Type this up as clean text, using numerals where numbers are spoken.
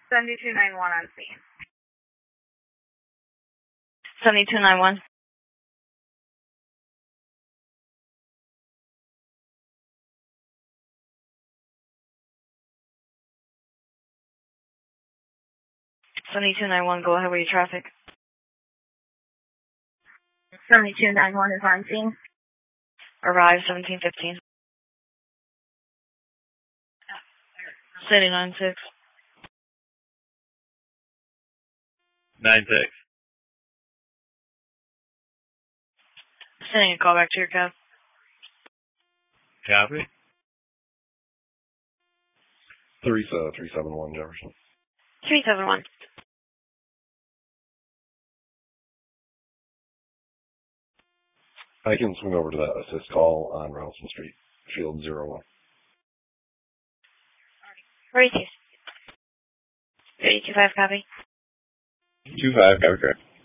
7291 on scene. 7291. Go ahead with your traffic. 7291 is on scene. Arrive 1715. City 96. 96. Sending a call back to your cab. Copy. 371 Jefferson. 371. I can swing over to that assist call on Ronaldson Street, field 01. 32. 325, copy. 25, copy, correct.